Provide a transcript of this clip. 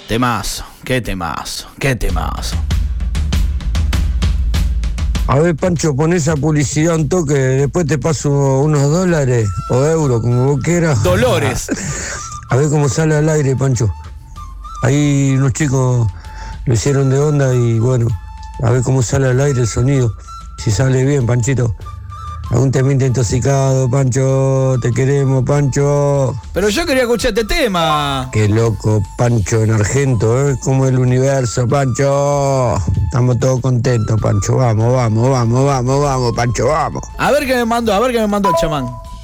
Temazo, qué temazo, qué temazo. A ver, Pancho, pon esa publicidad un toque, después te paso unos dólares o euros, como vos quieras. Dolores. A ver cómo sale al aire, Pancho. Ahí unos chicos lo hicieron de onda y bueno, a ver cómo sale al aire el sonido. Si sale bien, Panchito. Algún temita intoxicado, Pancho, te queremos, Pancho. Pero yo quería escuchar este tema. Qué loco, Pancho en Argento, ¿eh? Como el universo, Pancho. Estamos todos contentos, Pancho. Vamos, Pancho, vamos. A ver qué me mandó el chamán.